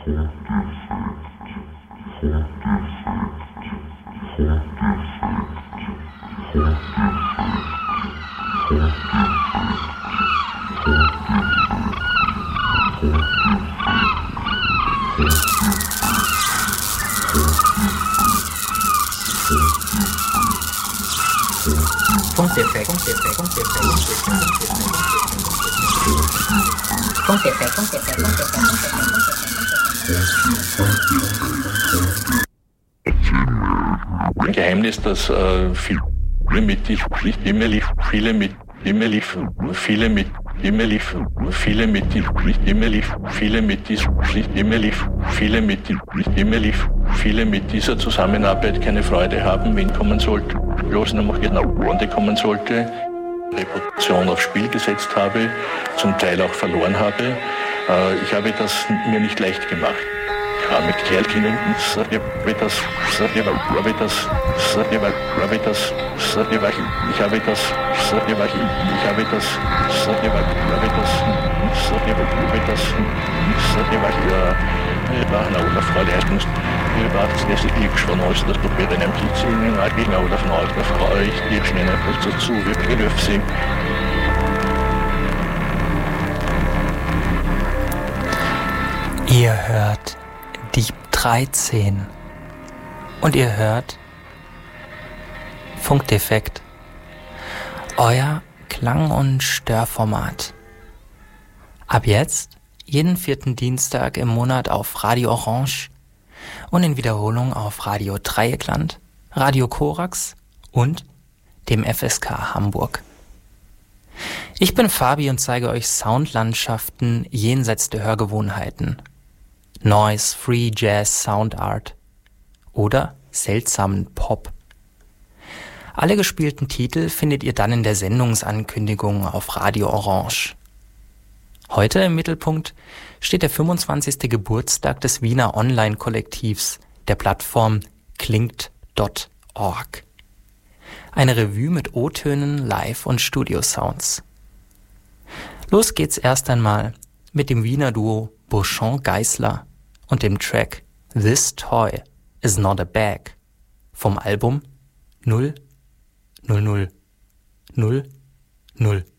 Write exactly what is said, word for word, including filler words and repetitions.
Funkdefekt, Funkdefekt, Funkdefekt, Funkdefekt, Funkdefekt, Funkdefekt. Geheimnis, dass äh, viele mit die Stimme lief, viele mit Stimme lief, viele mit Stimme lief, viele mit die Stimme lief, viele mit die Stimme lief, viele mit die Stimme lief, viele mit dieser Zusammenarbeit keine Freude haben, wenn kommen sollte, bloß noch genau Worte kommen sollte, Reputation aufs Spiel gesetzt habe, zum Teil auch verloren habe. Äh, ich habe das mir nicht leicht gemacht. Ja, mit Kerlkindern, ich habe das, ich habe das, ich habe das, ich habe das, ich habe das, ich habe das, ich habe das, ich habe das, ich war eine oder Frau Leistungs, ich war das nächste Glück schon aus, dass du bei deinem Kind singen, gegen eine oder Frau, der Frau, ich gebe schnell etwas dazu, wie wir dürfen singen. Ihr hört Dieb dreizehn und ihr hört Funkdefekt, euer Klang- und Störformat. Ab jetzt jeden vierten Dienstag im Monat auf Radio Orange und in Wiederholung auf Radio Dreieckland, Radio Korax und dem F S K Hamburg. Ich bin Fabi und zeige euch Soundlandschaften jenseits der Hörgewohnheiten. Noise, Free Jazz, Sound Art oder seltsamen Pop. Alle gespielten Titel findet ihr dann in der Sendungsankündigung auf Radio Orange. Heute im Mittelpunkt steht der fünfundzwanzigste Geburtstag des Wiener Online-Kollektivs, der Plattform klingt Punkt org. Eine Revue mit O-Tönen, Live- und Studio-Sounds. Los geht's erst einmal mit dem Wiener Duo Beauchamp-Geisler und dem Track This Toy is Not a Bag vom Album null null null null null.